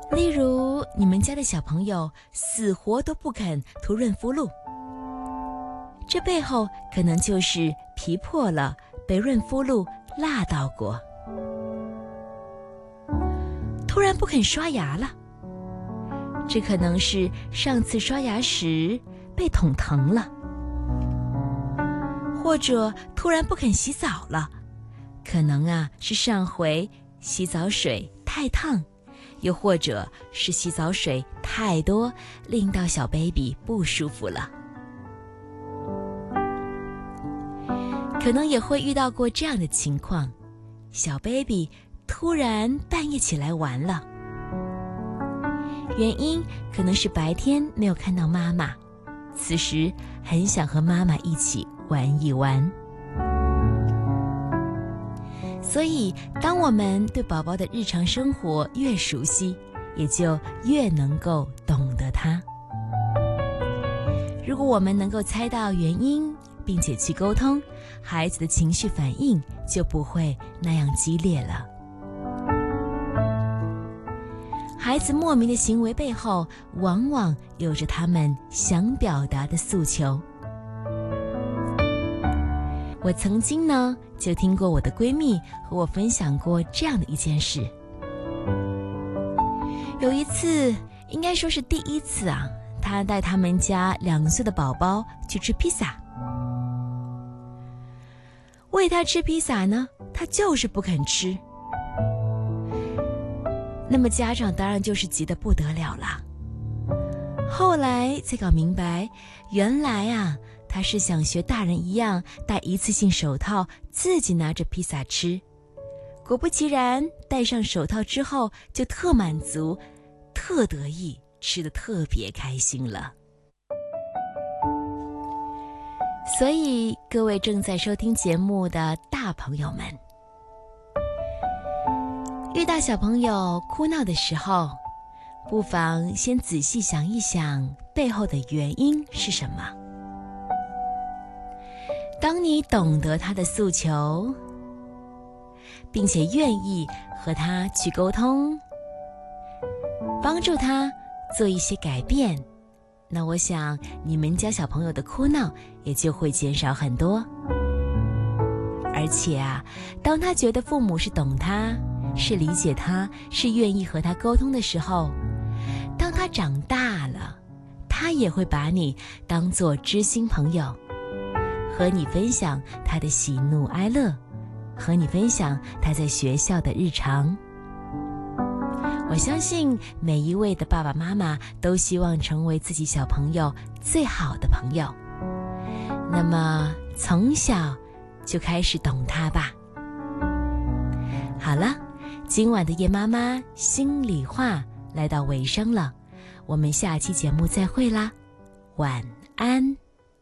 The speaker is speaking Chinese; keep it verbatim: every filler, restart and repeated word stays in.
例如，你们家的小朋友死活都不肯涂润肤露，这背后可能就是皮破了，被润肤露辣到过。突然不肯刷牙了，这可能是上次刷牙时被捅疼了。或者突然不肯洗澡了，可能啊是上回洗澡水太烫，又或者是洗澡水太多，令到小 baby 不舒服了。可能也会遇到过这样的情况，小 baby 突然半夜起来玩了，原因可能是白天没有看到妈妈，此时很想和妈妈一起玩一玩。所以当我们对宝宝的日常生活越熟悉，也就越能够懂得他。如果我们能够猜到原因，并且去沟通，孩子的情绪反应就不会那样激烈了。孩子莫名的行为背后，往往有着他们想表达的诉求。我曾经呢，就听过我的闺蜜和我分享过这样的一件事。有一次，应该说是第一次啊，她带他们家两岁的宝宝去吃披萨。喂他吃披萨呢，他就是不肯吃。那么家长当然就是急得不得了了。后来才搞明白，原来啊，他是想学大人一样戴一次性手套，自己拿着披萨吃。果不其然，戴上手套之后就特满足，特得意，吃得特别开心了。所以各位正在收听节目的大朋友们，遇到小朋友哭闹的时候，不妨先仔细想一想背后的原因是什么。当你懂得他的诉求，并且愿意和他去沟通，帮助他做一些改变，那我想你们家小朋友的哭闹也就会减少很多。而且啊，当他觉得父母是懂他，是理解他，是愿意和他沟通的时候，当他长大了，他也会把你当作知心朋友，和你分享他的喜怒哀乐，和你分享他在学校的日常。我相信每一位的爸爸妈妈都希望成为自己小朋友最好的朋友，那么从小就开始懂他吧。好了，今晚的夜妈妈心里话来到尾声了，我们下期节目再会啦，晚安。